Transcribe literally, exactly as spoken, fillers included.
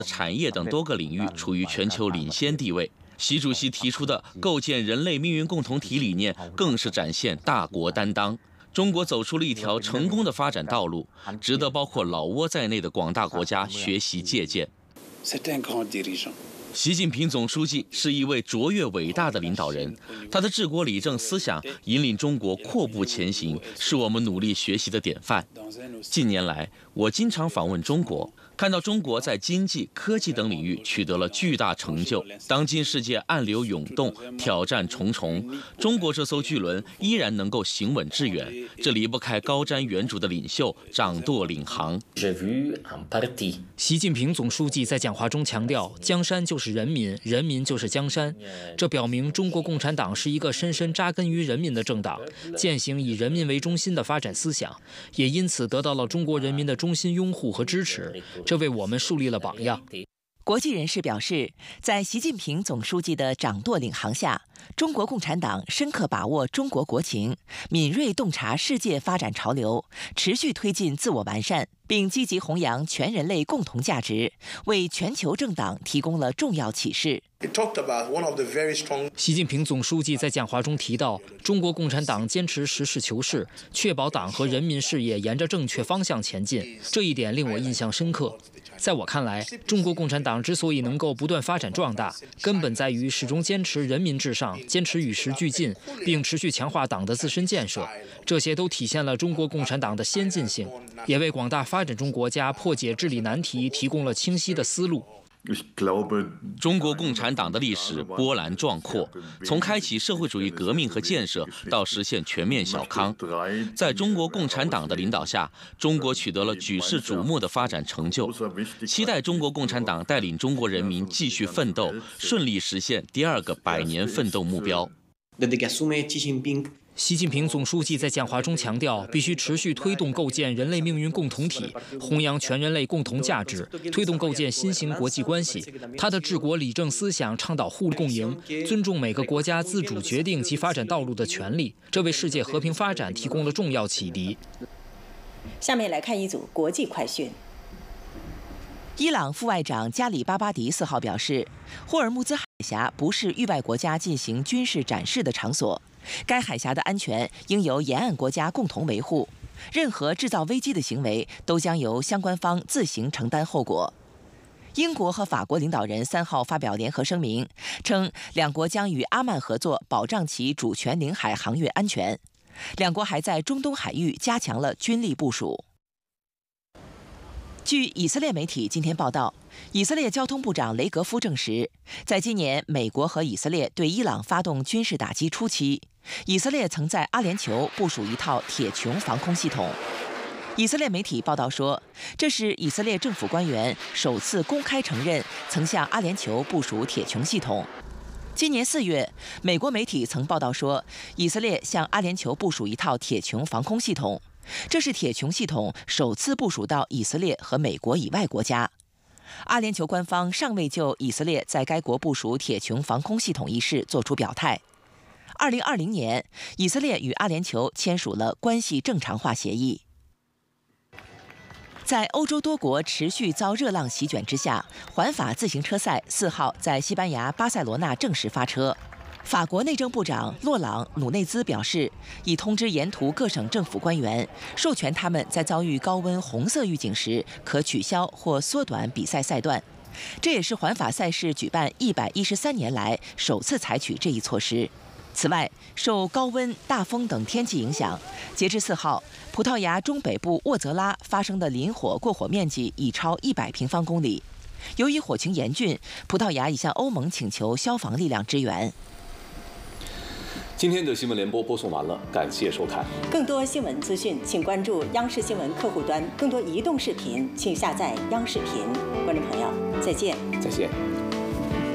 产业等多个领域处于全球领先地位。习主席提出的构建人类命运共同体理念，更是展现大国担当。中国走出了一条成功的发展道路，值得包括老挝在内的广大国家学习借鉴。习近平总书记是一位卓越伟大的领导人，他的治国理政思想引领中国阔步前行，是我们努力学习的典范。近年来，我经常访问中国，看到中国在经济、科技等领域取得了巨大成就。当今世界暗流涌动，挑战重重，中国这艘巨轮依然能够行稳致远，这离不开高瞻远瞩的领袖掌舵领航。 习近平总书记在讲话中强调，江山就是人民，人民就是江山。这表明中国共产党是一个深深扎根于人民的政党，践行以人民为中心的发展思想，也因此得到了中国人民的衷心拥护和支持，这为我们树立了榜样。 国际人士表示，在习近平总书记的掌舵领航下，中国共产党深刻把握中国国情，敏锐洞察世界发展潮流，持续推进自我完善，并积极弘扬全人类共同价值，为全球政党提供了重要启示。 习近平总书记在讲话中提到，中国共产党坚持实事求是，确保党和人民事业沿着正确方向前进，这一点令我印象深刻。在我看来，中国共产党之所以能够不断发展壮大，根本在于始终坚持人民至上，坚持与时俱进，并持续强化党的自身建设。这些都体现了中国共产党的先进性，也为广大发展中国家破解治理难题提供了清晰的思路。 中国共产党的历史波澜壮阔，从开启社会主义革命和建设到实现全面小康，在中国共产党的领导下，中国取得了举世瞩目的发展成就。期待中国共产党带领中国人民继续奋斗，顺利实现第二个百年奋斗目标。 习近平总书记在讲话中强调，必须持续推动构建人类命运共同体，弘扬全人类共同价值，推动构建新型国际关系。他的治国理政思想倡导互利共赢，尊重每个国家自主决定其发展道路的权利，这为世界和平发展提供了重要启迪。 下面来看一组国际快讯。 伊朗副外长加里巴巴迪四号表示，霍尔木兹海峡不是域外国家进行军事展示的场所，该海峡的安全应由沿岸国家共同维护，任何制造危机的行为都将由相关方自行承担后果。英国和法国领导人三号发表联合声明，称两国将与阿曼合作保障其主权领海航运安全。两国还在中东海域加强了军力部署。据以色列媒体今天报道，以色列交通部长雷格夫证实，在今年美国和以色列对伊朗发动军事打击初期，以色列曾在阿联酋部署一套铁穹防空系统。以色列媒体报道说，这是以色列政府官员首次公开承认曾向阿联酋部署铁穹系统。今年四月，美国媒体曾报道说，以色列向阿联酋部署一套铁穹防空系统。这是铁穹系统首次部署到以色列和美国以外国家。阿联酋官方尚未就以色列在该国部署铁穹防空系统一事作出表态。二零二零年，以色列与阿联酋签署了关系正常化协议。在欧洲多国持续遭热浪席卷之下，环法自行车赛四号在西班牙巴塞罗那正式发车。法国内政部长洛朗·努内兹表示，已通知沿途各省政府官员，授权他们在遭遇高温红色预警时，可取消或缩短比赛赛段。这也是环法赛事举办一百一十三年来首次采取这一措施。此外，受高温、大风等天气影响，截至四号，葡萄牙中北部沃泽拉发生的林火过火面积已超一百平方公里。由于火情严峻，葡萄牙已向欧盟请求消防力量支援。 今天的新闻联播播送完了，感谢收看。 更多新闻资讯，请关注央视新闻客户端；更多移动视频，请下载央视频。观众朋友，再见。 再见。